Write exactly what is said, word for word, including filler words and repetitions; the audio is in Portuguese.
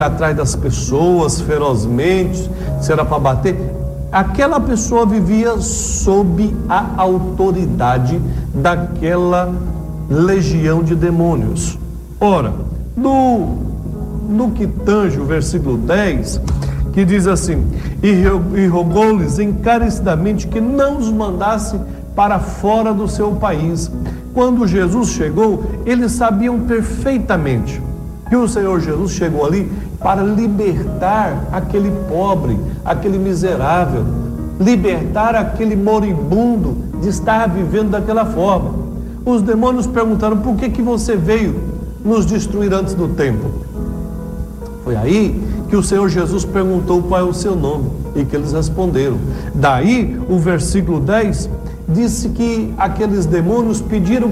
atrás das pessoas ferozmente, se era para bater. Aquela pessoa vivia sob a autoridade daquela legião de demônios. Ora, no, no que tange o versículo dez, que diz assim: e rogou-lhes encarecidamente que não os mandasse para fora do seu país. Quando Jesus chegou, eles sabiam perfeitamente que o Senhor Jesus chegou ali para libertar aquele pobre, aquele miserável, libertar aquele moribundo de estar vivendo daquela forma. Os demônios perguntaram: por que que você veio nos destruir antes do tempo? Foi aí que o Senhor Jesus perguntou qual é o seu nome e que eles responderam. Daí o versículo dez disse que aqueles demônios pediram